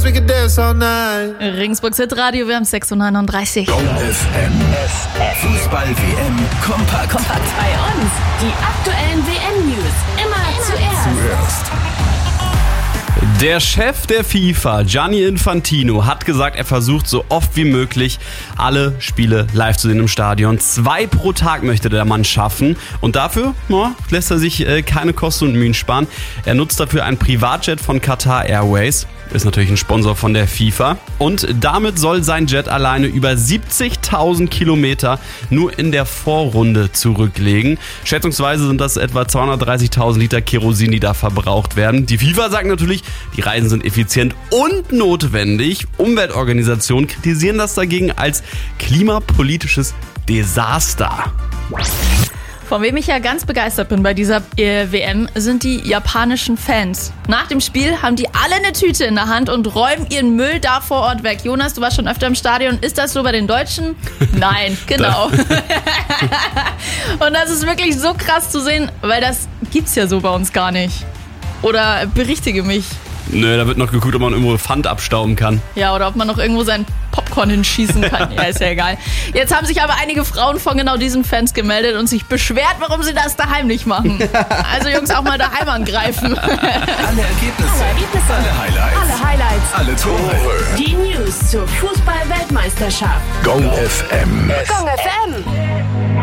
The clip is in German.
we could dance all night. Regensburgs Hitradio, wir haben 6:39 Uhr. Go FM. Fußball-WM kompakt. Bei uns. Die aktuellen WM-News. Immer zuerst. Der Chef der FIFA, Gianni Infantino, hat gesagt, er versucht so oft wie möglich alle Spiele live zu sehen im Stadion. 2 pro Tag möchte der Mann schaffen und dafür lässt er sich keine Kosten und Mühen sparen. Er nutzt dafür ein Privatjet von Qatar Airways. Ist natürlich ein Sponsor von der FIFA. Und damit soll sein Jet alleine über 70.000 Kilometer nur in der Vorrunde zurücklegen. Schätzungsweise sind das etwa 230.000 Liter Kerosin, die da verbraucht werden. Die FIFA sagt natürlich, die Reisen sind effizient und notwendig. Umweltorganisationen kritisieren das dagegen als klimapolitisches Desaster. Von wem ich ja ganz begeistert bin bei dieser WM, sind die japanischen Fans. Nach dem Spiel haben die alle eine Tüte in der Hand und räumen ihren Müll da vor Ort weg. Jonas, du warst schon öfter im Stadion. Ist das so bei den Deutschen? Nein, genau. Und das ist wirklich so krass zu sehen, weil das gibt's ja so bei uns gar nicht. Oder berichtige mich. Nö, da wird noch geguckt, ob man irgendwo Pfand abstauben kann. Ja, oder ob man noch irgendwo sein Popcorn hinschießen kann. Ja, ist ja egal. Jetzt haben sich aber einige Frauen von genau diesen Fans gemeldet und sich beschwert, warum sie das daheim nicht machen. Also Jungs, auch mal daheim angreifen. Alle Ergebnisse. Alle Highlights. Alle Tore. Die News zur Fußball-Weltmeisterschaft. Go FM.